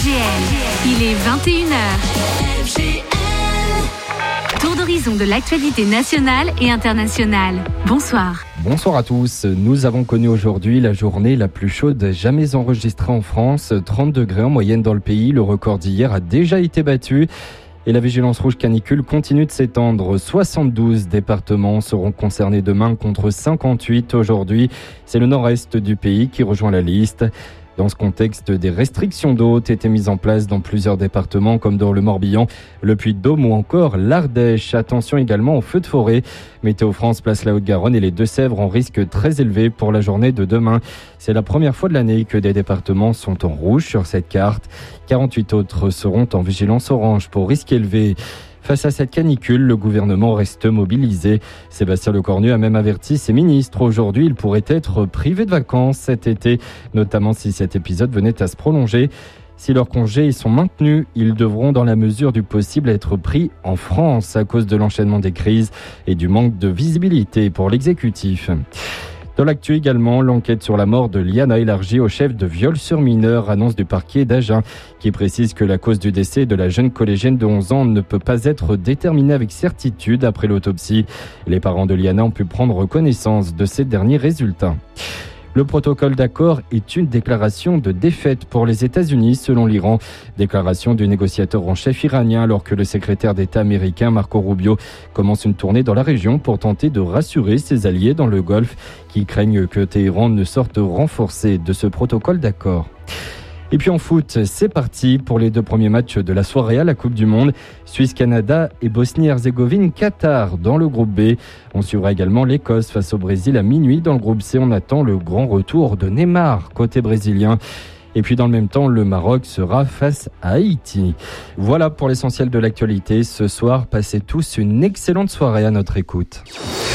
FGL, il est 21h. Tour d'horizon de l'actualité nationale et internationale. Bonsoir. Bonsoir à tous. Nous avons connu aujourd'hui la journée la plus chaude jamais enregistrée en France. 30 degrés en moyenne dans le pays. Le record d'hier a déjà été battu. Et la vigilance rouge canicule continue de s'étendre. 72 départements seront concernés demain contre 58 aujourd'hui. C'est le nord-est du pays qui rejoint la liste. Dans ce contexte, des restrictions d'eau ont été mises en place dans plusieurs départements comme dans le Morbihan, le Puy-de-Dôme ou encore l'Ardèche. Attention également aux feux de forêt. Météo France place la Haute-Garonne et les Deux-Sèvres en risque très élevé pour la journée de demain. C'est la première fois de l'année que des départements sont en rouge sur cette carte. 48 autres seront en vigilance orange pour risque élevé. Face à cette canicule, le gouvernement reste mobilisé. Sébastien Lecornu a même averti ses ministres. Aujourd'hui, il pourrait être privé de vacances cet été, notamment si cet épisode venait à se prolonger. Si leurs congés sont maintenus, ils devront dans la mesure du possible être pris en France à cause de l'enchaînement des crises et du manque de visibilité pour l'exécutif. Dans l'actu également, l'enquête sur la mort de Liana élargie au chef de viol sur mineur, annonce du parquet d'Agen, qui précise que la cause du décès de la jeune collégienne de 11 ans ne peut pas être déterminée avec certitude après l'autopsie. Les parents de Liana ont pu prendre connaissance de ces derniers résultats. Le protocole d'accord est une déclaration de défaite pour les États-Unis, selon l'Iran. Déclaration du négociateur en chef iranien, alors que le secrétaire d'État américain Marco Rubio commence une tournée dans la région pour tenter de rassurer ses alliés dans le Golfe, qui craignent que Téhéran ne sorte renforcé de ce protocole d'accord. Et puis en foot, c'est parti pour les deux premiers matchs de la soirée à la Coupe du Monde. Suisse-Canada et Bosnie-Herzégovine-Qatar dans le groupe B. On suivra également l'Écosse face au Brésil à minuit. Dans le groupe C, on attend le grand retour de Neymar côté brésilien. Et puis dans le même temps, le Maroc sera face à Haïti. Voilà pour l'essentiel de l'actualité. Ce soir, passez tous une excellente soirée à notre écoute.